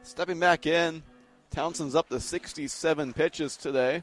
Stepping back in, Townsend's up to 67 pitches today.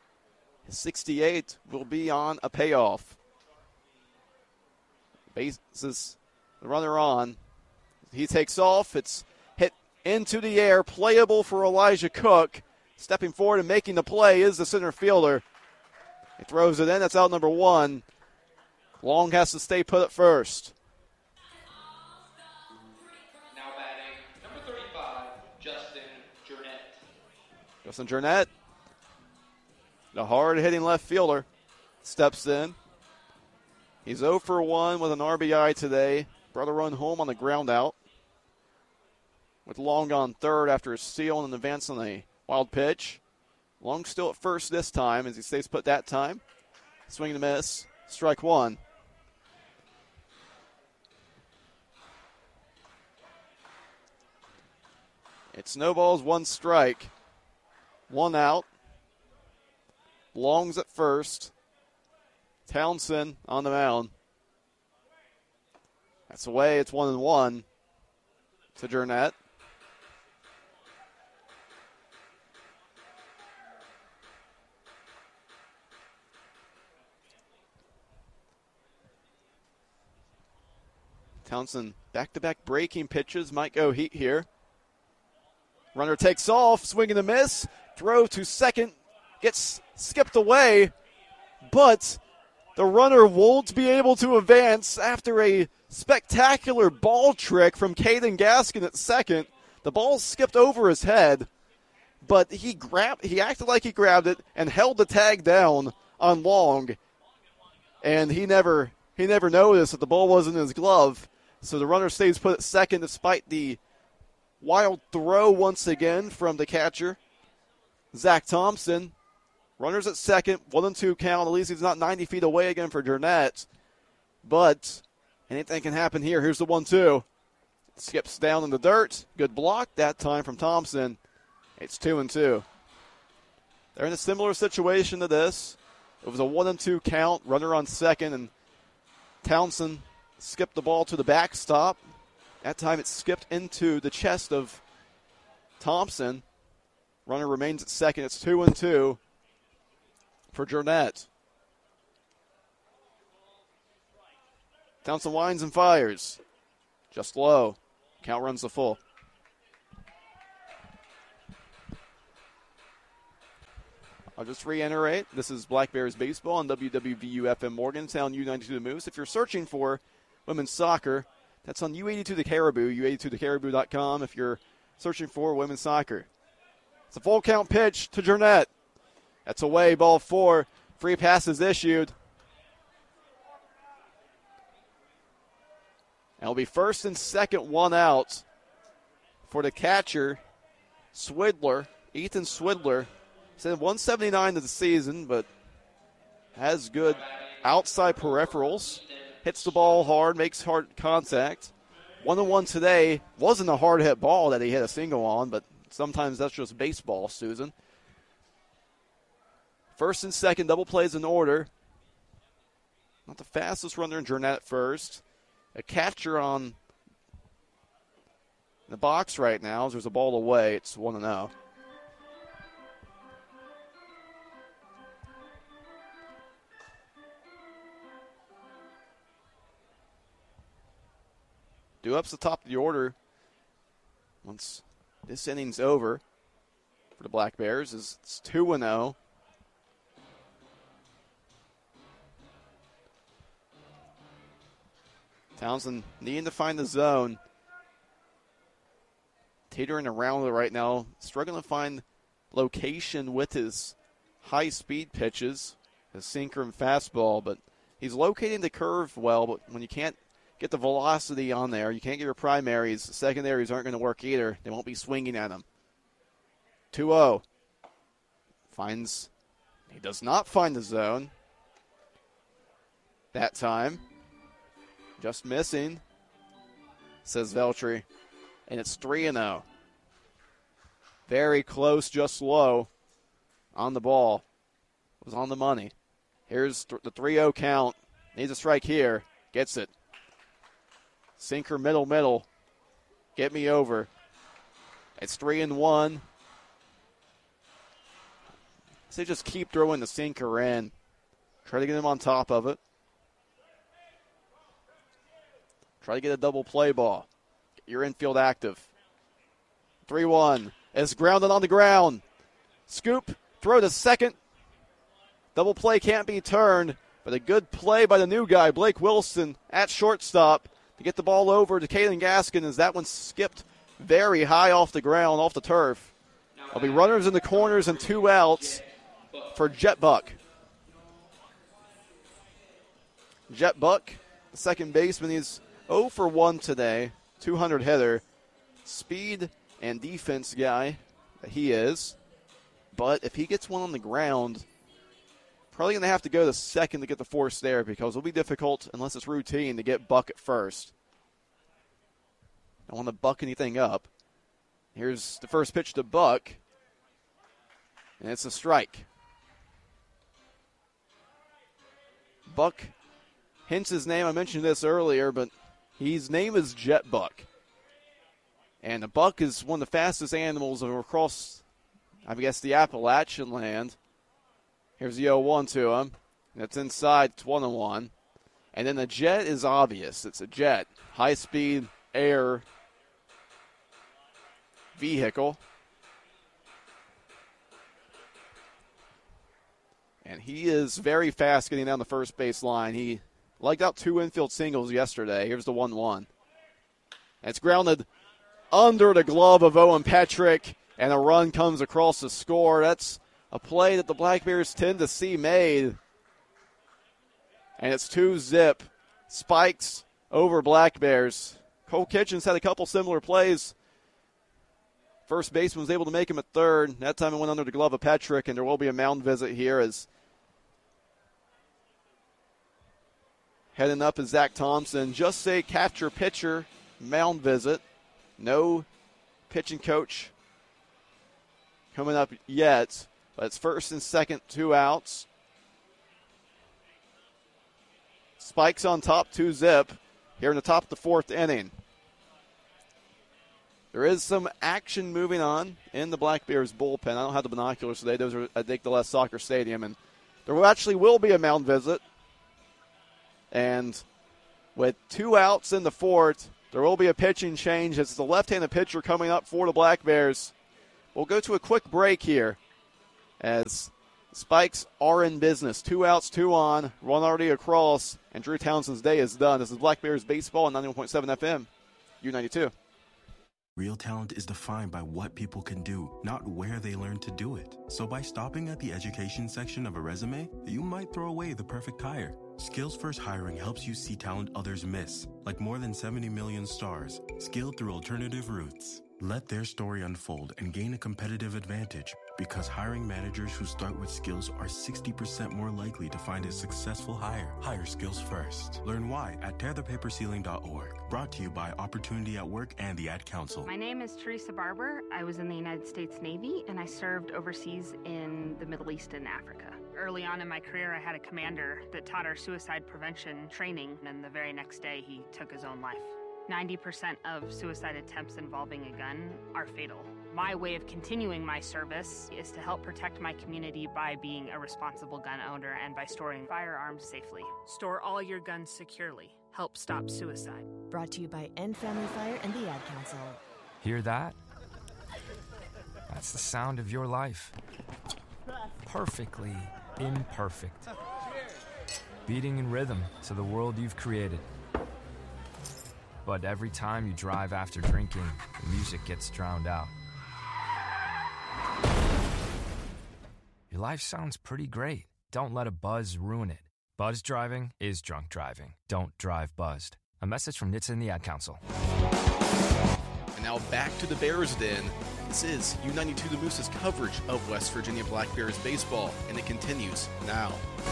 68 will be on a payoff. Bases the runner on. He takes off. It's hit into the air, playable for Elijah Cook. Stepping forward and making the play is the center fielder. He throws it in. That's out number one. Long has to stay put at first. Now batting, number 35, Justin Jurnett. Justin Jurnett, the hard-hitting left fielder, steps in. He's 0 for 1 with an RBI today. Brought a run home on the ground out. With Long on third after a steal and an advance on a wild pitch. Long still at first this time as he stays put that time. Swing and a miss. Strike one. It snowballs, one strike. One out. Long's at first. Townsend on the mound. That's away. It's 1-1 to Jurnett. Townsend back-to-back breaking pitches. Might go heat here. Runner takes off. Swing and a miss. Throw to second. Gets skipped away. But the runner won't be able to advance after a spectacular ball trick from Caden Gaskin at second. The ball skipped over his head. But he acted like he grabbed it and held the tag down on Long. And he never noticed that the ball wasn't in his glove. So the runner stays put at second despite the wild throw once again from the catcher, Zach Thompson. Runners at second, 1-2 count. At least he's not 90 feet away again for Jurnett. But anything can happen here. Here's the 1-2. Skips down in the dirt. Good block that time from Thompson. It's 2-2. They're in a similar situation to this. It was a 1-2 count. Runner on second, and Townsend skipped the ball to the backstop. That time it skipped into the chest of Thompson. Runner remains at second. It's 2-2 for Jurnett. Townsend winds and fires. Just low. Count runs the full. I'll just reiterate, this is Black Bears Baseball on WWVU-FM Morgantown, U92 The Moose. If you're searching for women's soccer, that's on U82 The Caribou, U82thecaribou.com if you're searching for women's soccer. It's a full count pitch to Jurnett. That's away, ball four. Free pass is issued. And it'll be first and second, one out for the catcher, Swidler, Ethan Swidler. He's at 179 to the season, but has good outside peripherals. Hits the ball hard, makes hard contact. 1-1 today. Wasn't a hard hit ball that he hit a single on, but sometimes that's just baseball, Susan. First and second, double plays in order. Not the fastest runner in Jurnett first. A catcher on the box right now. There's a ball away. It's 1-0. Due up's the top of the order. Once this inning's over for the Black Bears, it's 2-0. Townsend needing to find the zone. Teetering around it right now. Struggling to find location with his high-speed pitches, his sinker and fastball. But he's locating the curve well, but when you can't get the velocity on there, you can't get your primaries. The secondaries aren't going to work either. They won't be swinging at him. 2-0. He does not find the zone that time. Just missing, says Veltri. And it's 3-0. Very close, just low on the ball. It was on the money. Here's the 3-0 count. Needs a strike here. Gets it. Sinker, middle. Get me over. It's 3-1. So they just keep throwing the sinker in. Try to get him on top of it. Try to get a double play ball. Get your infield active. 3-1. It's grounded on the ground. Scoop, throw to second. Double play can't be turned, but a good play by the new guy, Blake Wilson, at shortstop to get the ball over to Kaden Gaskin as that one skipped very high off the ground, off the turf. There'll be runners in the corners and 2 outs for Jet Buck. Jet Buck, the second baseman, he's 0 for 1 today, 200 hitter. Speed and defense guy that he is. But if he gets one on the ground, probably going to have to go to second to get the force there because it'll be difficult, unless it's routine, to get Buck at first. Don't want to buck anything up. Here's the first pitch to Buck, and it's a strike. Buck hints his name. I mentioned this earlier, but his name is Jet Buck. And the buck is one of the fastest animals across, I guess, the Appalachian land. Here's the 0-1 to him. That's inside. It's 1-1. And then the jet is obvious. It's a jet. High-speed air vehicle. And he is very fast getting down the first base line. He legged out 2 infield singles yesterday. Here's the 1-1. And it's grounded under the glove of Owen Petrick, and a run comes across the score. That's a play that the Black Bears tend to see made. And it's 2-zip. Spikes over Black Bears. Cole Kitchens had a couple similar plays. First baseman was able to make him at third. That time it went under the glove of Petrick, and there will be a mound visit here as heading up is Zach Thompson. Just say catcher pitcher mound visit. No pitching coach coming up yet, but it's first and second, 2 outs. Spikes on top, 2-zip here in the top of the 4th inning. There is some action moving on in the Black Bears bullpen. I don't have the binoculars today. Those are at Dickeless Soccer Stadium, and there actually will be a mound visit. And with 2 outs in the 4th, there will be a pitching change. It's the left-handed pitcher coming up for the Black Bears. We'll go to a quick break here as Spikes are in business. 2 outs, 2 on, run already across, and Drew Townsend's day is done. This is Black Bears baseball on 91.7 FM, U92. Real talent is defined by what people can do, not where they learn to do it. So by stopping at the education section of a resume, you might throw away the perfect hire. Skills First Hiring helps you see talent others miss, like more than 70 million stars, skilled through alternative routes. Let their story unfold and gain a competitive advantage, because hiring managers who start with skills are 60% more likely to find a successful hire. Hire skills first. Learn why at tearthepaperceiling.org. Brought to you by Opportunity at Work and the Ad Council. My name is Teresa Barber. I was in the United States Navy, and I served overseas in the Middle East and Africa. Early on in my career, I had a commander that taught our suicide prevention training, and the very next day, he took his own life. 90% of suicide attempts involving a gun are fatal. My way of continuing my service is to help protect my community by being a responsible gun owner and by storing firearms safely. Store all your guns securely. Help stop suicide. Brought to you by End Family Fire and the Ad Council. Hear that? That's the sound of your life. Perfectly imperfect. Beating in rhythm to the world you've created. But every time you drive after drinking, the music gets drowned out. Your life sounds pretty great. Don't let a buzz ruin it. Buzz driving is drunk driving. Don't drive buzzed. A message from NHTSA and the Ad Council. And now back to the Bears Den. This is U92 The Moose's coverage of West Virginia Black Bears baseball, and it continues now.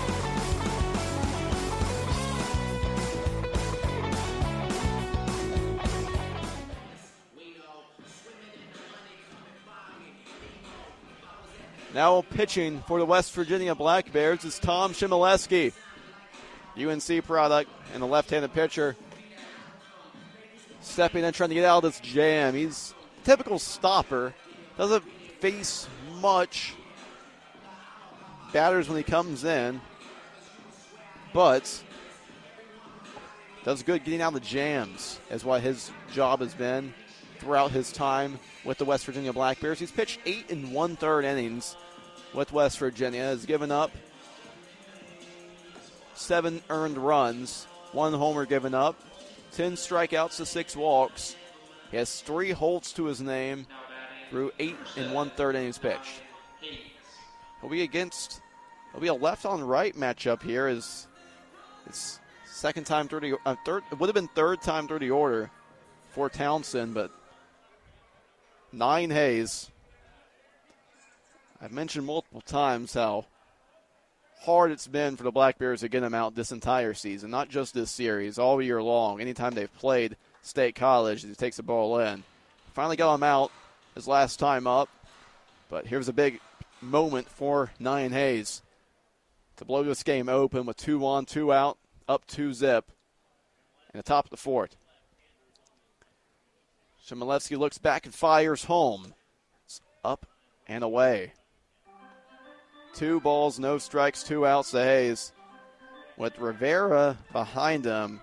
Now pitching for the West Virginia Black Bears is Tom Shimileski, UNC product, and the left-handed pitcher. Stepping in, trying to get out of this jam. He's typical stopper. Doesn't face much batters when he comes in, but does good getting out of the jams, is what his job has been throughout his time with the West Virginia Black Bears. He's pitched 8 1/3 innings with West Virginia, has given up 7 earned runs, 1 homer given up, 10 strikeouts to 6 walks. He has 3 holds to his name through 8 1/3 innings pitched. He'll be a left on right matchup here. It's second time through the third. It would have been third time through the order for Townsend, but 9 Hayes. I've mentioned multiple times how hard it's been for the Black Bears to get him out this entire season, not just this series, all year long. Anytime they've played State College, he takes the ball in. Finally got him out his last time up, but here's a big moment for 9 Hayes to blow this game open with 2 on, 2 out, up 2-zip in the top of the 4th. Chmielewski looks back and fires home. It's up and away. 2 balls, no strikes, 2 outs to Hayes. With Rivera behind him,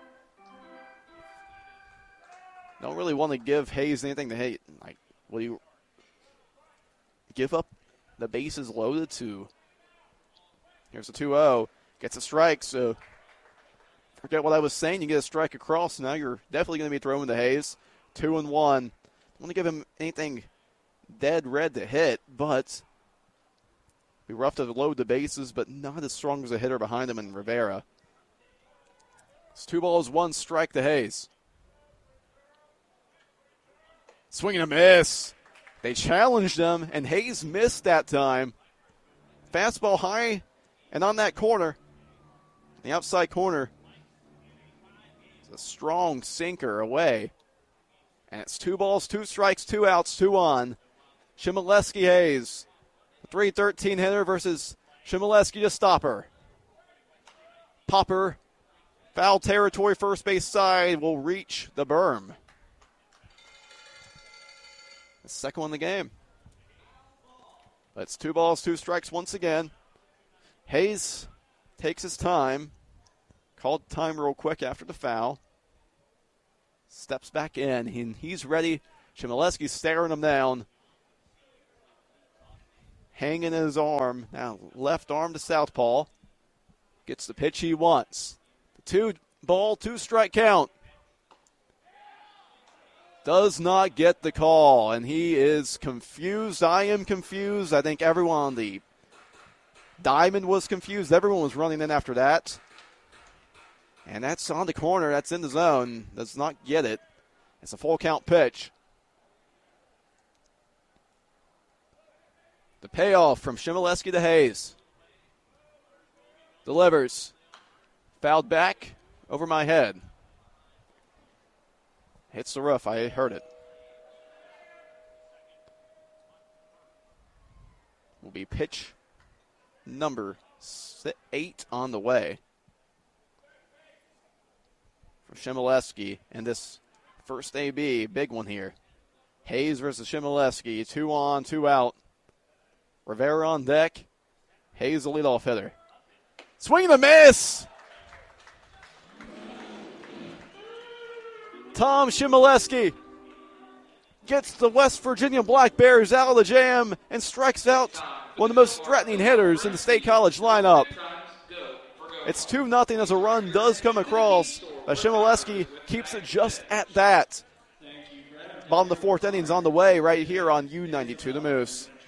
don't really want to give Hayes anything to hate. Like, will you give up the bases loaded to? Here's a 2-0. Gets a strike, so forget what I was saying. You get a strike across, now you're definitely going to be throwing to Hayes. 2-1. Don't want to give him anything dead red to hit, but be rough to load the bases, but not as strong as a hitter behind him in Rivera. It's 2 balls, 1 strike to Hayes. Swing and a miss. They challenged him, and Hayes missed that time. Fastball high and on that corner, the outside corner. It's a strong sinker away. And it's 2 balls, 2 strikes, 2 outs, 2 on. Chmielewski Hayes, a 3-13 hitter versus Chmielewski to stopper. Popper, foul territory, first base side, will reach the berm. The second one in the game. But it's 2 balls, 2 strikes once again. Hayes takes his time. Called time real quick after the foul. Steps back in, and he's ready. Chmielewski's staring him down. Hanging his arm. Now left arm to southpaw. Gets the pitch he wants. 2 ball, 2 strike count. Does not get the call, and he is confused. I am confused. I think everyone on the diamond was confused. Everyone was running in after that. And that's on the corner. That's in the zone. Does not get it. It's a full count pitch. The payoff from Chmielewski to Hayes. Delivers. Fouled back over my head. Hits the roof. I heard it. Will be pitch number 8 on the way for Chmielewski in this first AB. Big one here. Hayes versus Chmielewski. 2 on, 2 out. Rivera on deck. Hayes the leadoff hitter. Swing and a miss! Tom Chmielewski gets the West Virginia Black Bears out of the jam and strikes out one of the most threatening hitters in the State College lineup. It's 2-0 as a run does come across, but Chmielewski keeps it just at that. Bottom of the 4th inning's on the way right here on U92 The Moose.